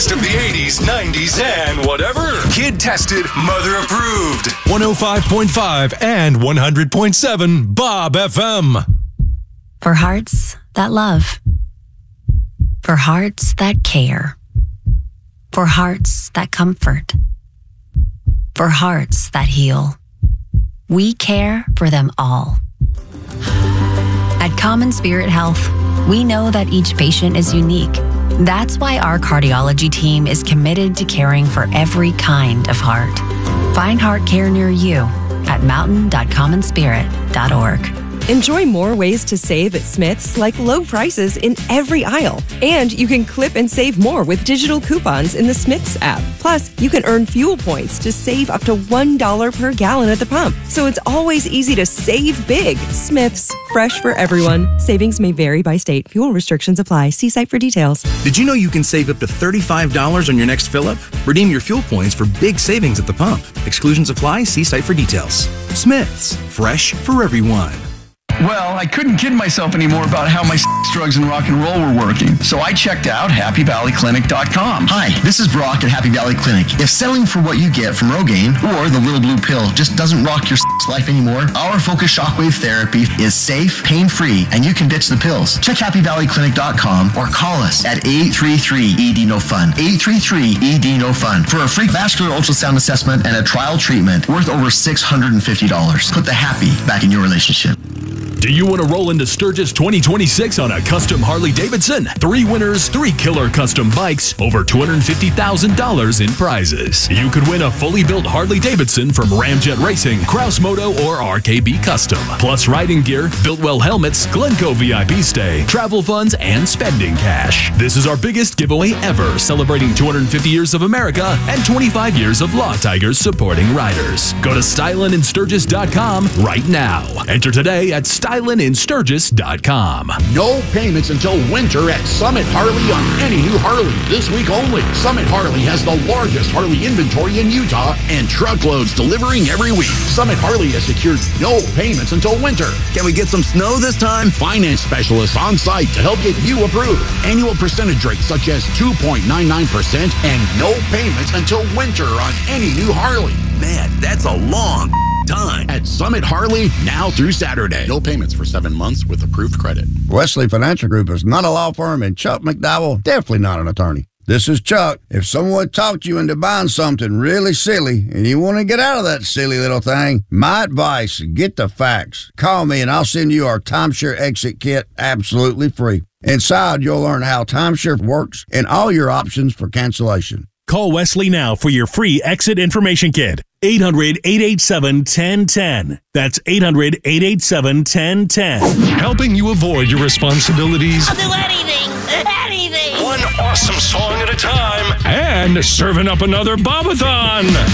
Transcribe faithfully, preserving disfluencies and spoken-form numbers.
Of the eighties, nineties, and whatever. Kid tested, mother approved. one oh five point five and one hundred point seven Bob F M. For hearts that love. For hearts that care. For hearts that comfort. For hearts that heal. We care for them all. At Common Spirit Health, we know that each patient is unique. That's why our cardiology team is committed to caring for every kind of heart. Find heart care near you at mountain dot common spirit dot org. Enjoy more ways to save at Smith's, like low prices in every aisle. And you can clip and save more with digital coupons in the Smith's app. Plus, you can earn fuel points to save up to one dollar per gallon at the pump. So it's always easy to save big. Smith's, fresh for everyone. Savings may vary by state. Fuel restrictions apply. See site for details. Did you know you can save up to thirty-five dollars on your next fill-up? Redeem your fuel points for big savings at the pump. Exclusions apply. See site for details. Smith's, fresh for everyone. Well, I couldn't kid myself anymore about how my drugs and rock and roll were working, so I checked out happy valley clinic dot com. Hi, this is Brock at Happy Valley Clinic. If settling for what you get from Rogaine or the little blue pill just doesn't rock your life anymore, our focused shockwave therapy is safe, pain-free, and you can ditch the pills. Check happy valley clinic dot com or call us at eight three three E D no fun. eight three three E D no fun for a free vascular ultrasound assessment and a trial treatment worth over six hundred fifty dollars. Put the happy back in your relationship. Do you want to roll into Sturgis twenty twenty-six on a custom Harley-Davidson? Three winners, three killer custom bikes, over two hundred fifty thousand dollars in prizes. You could win a fully built Harley-Davidson from Ramjet Racing, Kraus Moto, or R K B Custom. Plus riding gear, Builtwell helmets, Glencoe V I P stay, travel funds, and spending cash. This is our biggest giveaway ever, celebrating two hundred fifty years of America and twenty-five years of Law Tigers supporting riders. Go to stylin in sturgis dot com right now. Enter today at stylin in sturgis dot com. No payments until winter at Summit Harley on any new Harley. This week only. Summit Harley has the largest Harley inventory in Utah and truckloads delivering every week. Summit Harley has secured no payments until winter. Can we get some snow this time? Finance specialists on site to help get you approved. Annual percentage rates such as two point nine nine percent and no payments until winter on any new Harley. Man, that's a long time. At Summit Harley, now through Saturday. No payments for seven months with approved credit. Wesley Financial Group is not a law firm, and Chuck McDowell, definitely not an attorney. This is Chuck. If someone talked you into buying something really silly and you want to get out of that silly little thing, my advice, get the facts. Call me and I'll send you our timeshare exit kit absolutely free. Inside, you'll learn how timeshare works and all your options for cancellation. Call Wesley now for your free exit information kit. eight hundred, eight eight seven, one zero one zero. That's eight hundred, eight eight seven, one zero one zero. Helping you avoid your responsibilities. I'll do anything, anything. One awesome song at a time. And serving up another Bobathon.